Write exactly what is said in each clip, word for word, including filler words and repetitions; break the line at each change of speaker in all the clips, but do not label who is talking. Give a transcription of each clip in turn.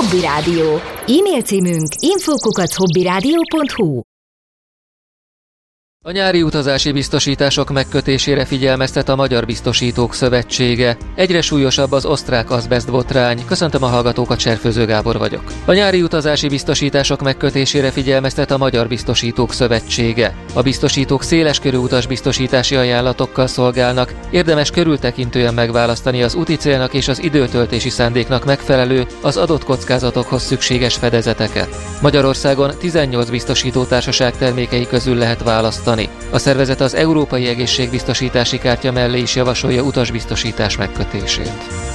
Hobby Rádió. E-mail címünk info kukac hobbyradio pont hu.
A nyári utazási biztosítások megkötésére figyelmeztet a Magyar Biztosítók Szövetsége. Egyre súlyosabb az osztrák azbeszt botrány. Köszöntöm a hallgatókat, Cserfőző Gábor vagyok. A nyári utazási biztosítások megkötésére figyelmeztet a Magyar Biztosítók Szövetsége. A biztosítók széleskörű utasbiztosítási ajánlatokkal szolgálnak, érdemes körültekintően megválasztani az úti célnak és az időtöltési szándéknak megfelelő, az adott kockázatokhoz szükséges fedezeteket. Magyarországon tizennyolc biztosítótársaság termékei közül lehet választani. A szervezet az Európai Egészségbiztosítási Kártya mellé is javasolja utasbiztosítás megkötését.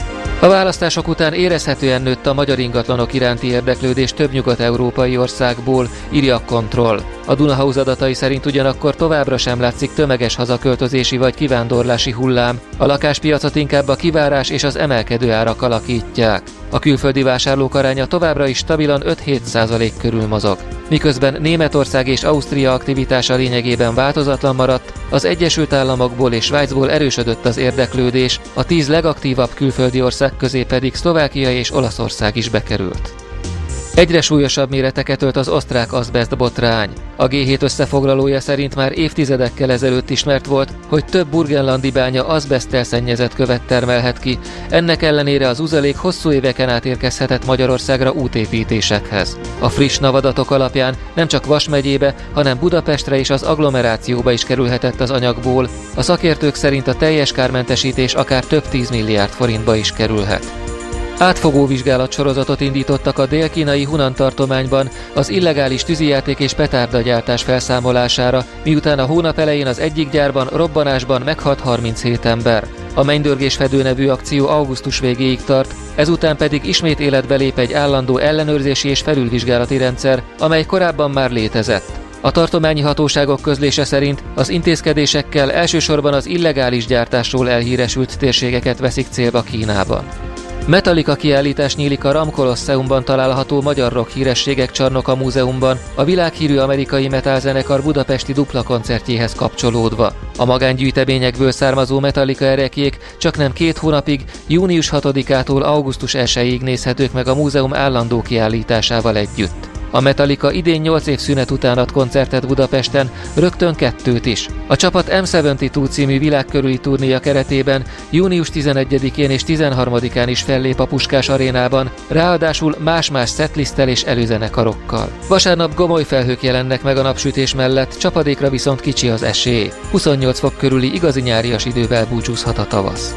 A választások után érezhetően nőtt a magyar ingatlanok iránti érdeklődés több nyugat-európai országból, írja a Kontroll. A Dunahouse adatai szerint ugyanakkor továbbra sem látszik tömeges hazaköltözési vagy kivándorlási hullám, a lakáspiacot inkább a kivárás és az emelkedő árak alakítják. A külföldi vásárlók aránya továbbra is stabilan öt-hét százalék körül mozog. Miközben Németország és Ausztria aktivitása lényegében változatlan maradt, az Egyesült Államokból és Svájcból erősödött az érdeklődés, a tíz legaktívabb külföldi ország közé pedig Szlovákia és Olaszország is bekerült. Egyre súlyosabb méreteket ölt az osztrák azbeszt botrány. A gé hét összefoglalója szerint már évtizedekkel ezelőtt ismert volt, hogy több burgenlandi bánya azbeszttel szennyezett követ termelhet ki, ennek ellenére az uzalék hosszú éveken át érkezhetett Magyarországra útépítésekhez. A friss NAV-adatok alapján nem csak Vas megyébe, hanem Budapestre és az agglomerációba is kerülhetett az anyagból, a szakértők szerint a teljes kármentesítés akár több tíz milliárd forintba is kerülhet. Átfogó vizsgálatsorozatot indítottak a dél-kínai Hunan tartományban az illegális tűzijáték és petárdagyártás felszámolására, miután a hónap elején az egyik gyárban robbanásban meghalt harminchét ember. A Mennydörgés-fedő nevű akció augusztus végéig tart, ezután pedig ismét életbe lép egy állandó ellenőrzési és felülvizsgálati rendszer, amely korábban már létezett. A tartományi hatóságok közlése szerint az intézkedésekkel elsősorban az illegális gyártásról elhíresült térségeket veszik célba Kínában. Metallica kiállítás nyílik a Ram Colosseumban található magyar rock hírességek csarnoka múzeumban, a világhírű amerikai metalzenekar budapesti dupla koncertjéhez kapcsolódva. A magángyűjteményekből származó Metallica ereklyék csaknem két hónapig, június hatodikától augusztus elsejéig nézhetők meg a múzeum állandó kiállításával együtt. A Metallica idén nyolc év szünet után ad koncertet Budapesten, rögtön kettőt is. A csapat em hetvenkettő című világkörüli turnéja keretében június tizenegyedikén és tizenharmadikán is fellép a Puskás arénában, ráadásul más-más setlisttel és előzenekarokkal. Vasárnap gomoly felhők jelennek meg a napsütés mellett, csapadékra viszont kicsi az esély. huszonnyolc fok körüli igazi nyárias idővel búcsúzhat a tavasz.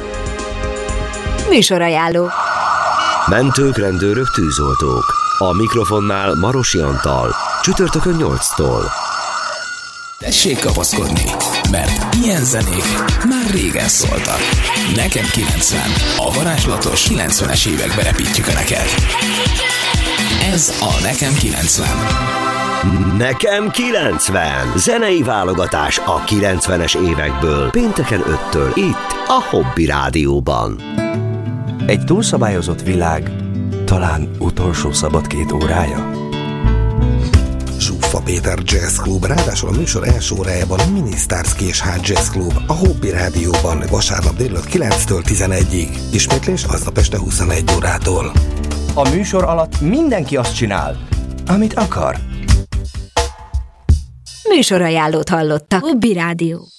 Műsorajánló.
Mentők, rendőrök, tűzoltók. A mikrofonnál Marosi Antal. Csütörtökön nyolctól.
Tessék kapaszkodni, mert ilyen zenék már régen szóltak. Nekem kilencven. A varázslatos kilencvenes évekbe repítjük Önöket. Ez a Nekem kilencven.
Nekem kilencven. Zenei válogatás a kilencvenes évekből. Pénteken öttől itt a Hobby Rádióban.
Egy túlszabályozott világ talán utolsó szabad két órája.
Zsuffa Péter Jazz Club, ráadásul a műsor első órájában a Mini-Stars Késhát Jazz Club, a Hobby Rádióban vasárnap délután kilenctől tizenegyig. Ismétlés aznap este huszonegy órától.
A műsor alatt mindenki azt csinál, amit akar.
Műsorajánlót hallottak. Hobby Rádió.